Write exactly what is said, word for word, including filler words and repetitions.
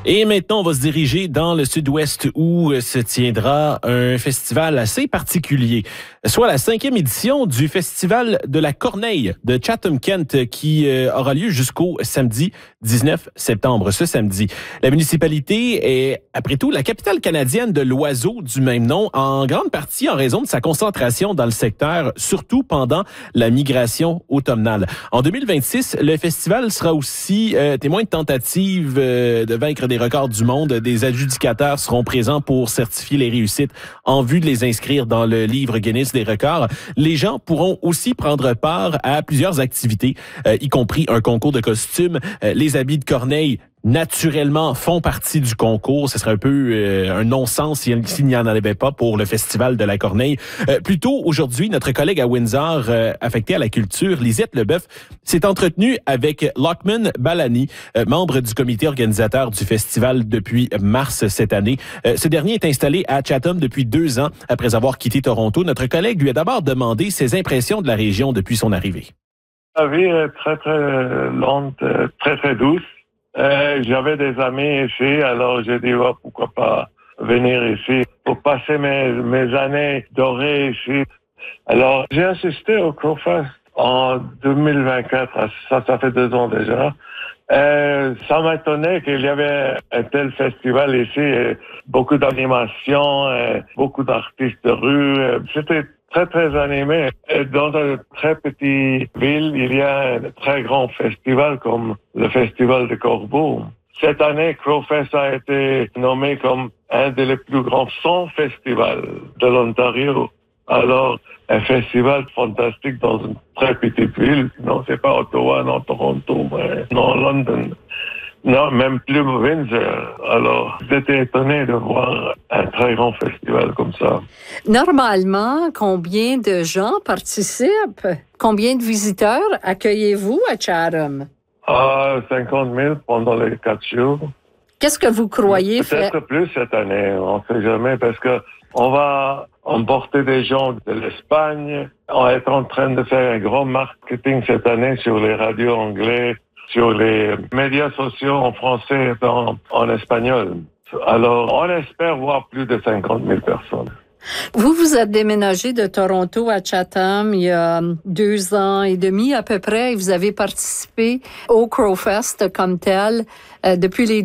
Et maintenant, on va se diriger dans le sud-ouest où se tiendra un festival assez particulier, soit la cinquième édition du Festival de la Corneille de Chatham-Kent qui euh, aura lieu jusqu'au samedi dix-neuf septembre, ce samedi. La municipalité est, après tout, la capitale canadienne de l'oiseau du même nom, en grande partie en raison de sa concentration dans le secteur, surtout pendant la migration automnale. En deux mille vingt-six, le festival sera aussi euh, témoin de tentatives euh, de vaincre des records du monde. Des adjudicateurs seront présents pour certifier les réussites en vue de les inscrire dans le livre Guinness des records. Les gens pourront aussi prendre part à plusieurs activités, euh, y compris un concours de costumes. Euh, les habits de Corneille naturellement font partie du concours. Ce serait un peu euh, un non-sens s'il n'y en avait pas pour le Festival de la Corneille. Euh, plus tôt aujourd'hui, notre collègue à Windsor, euh, affectée à la culture, Lisette Leboeuf, s'est entretenue avec Lochman Balani, euh, membre du comité organisateur du festival depuis mars cette année. Euh, ce dernier est installé à Chatham depuis deux ans après avoir quitté Toronto. Notre collègue lui a d'abord demandé ses impressions de la région depuis son arrivée. La vie est très, très lente, très, très douce. Euh, j'avais des amis ici, alors j'ai dit oh, pourquoi pas venir ici pour passer mes, mes années dorées ici. Alors j'ai assisté au Crowfest en deux mille vingt-quatre, ça, ça fait deux ans déjà. Euh, ça m'étonnait qu'il y avait un tel festival ici, et beaucoup d'animation, et beaucoup d'artistes de rue. C'était très, très animé. Et dans une très petite ville, il y a un très grand festival comme le Festival de Corbeau. Cette année, Crowfest a été nommé comme un des plus grands cent festivals de l'Ontario. Alors, un festival fantastique dans une très petite ville. Non, c'est pas Ottawa, non Toronto, mais non London. Non, même plus Windsor. Alors, j'étais étonné de voir un très grand festival comme ça. Normalement, combien de gens participent? Combien de visiteurs accueillez-vous à Chatham? Ah, cinquante mille pendant les quatre jours. Qu'est-ce que vous croyez faire? Peut-être plus cette année, on ne sait jamais, parce que on va emporter des gens de l'Espagne. On est en train de faire un grand marketing cette année sur les radios anglais, sur les médias sociaux en français et en, en espagnol. Alors, on espère voir plus de cinquante mille personnes. Vous vous êtes déménagé de Toronto à Chatham il y a deux ans et demi à peu près et vous avez participé au Crowfest comme tel euh, depuis les